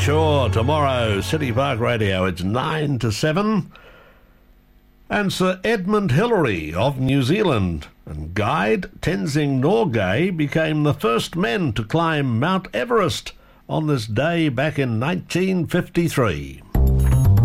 sure, tomorrow, City Park Radio, it's 9 to 7. And Sir Edmund Hillary of New Zealand and guide Tenzing Norgay became the first men to climb Mount Everest on this day back in 1953.